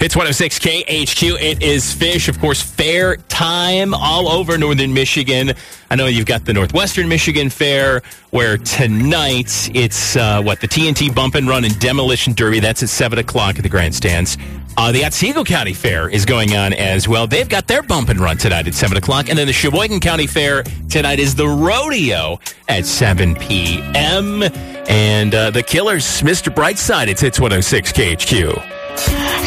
It's 106 KHQ. It is Fish, of course, fair time all over northern Michigan. I know you've got the Northwestern Michigan Fair, where tonight it's, the TNT Bump and Run and Demolition Derby. That's at 7 o'clock at the grandstands. The Otsego County Fair is going on as well. They've got their Bump and Run tonight at 7 o'clock. And then the Sheboygan County Fair tonight is the Rodeo at 7 p.m. And the Killers, Mr. Brightside, it's 106 KHQ.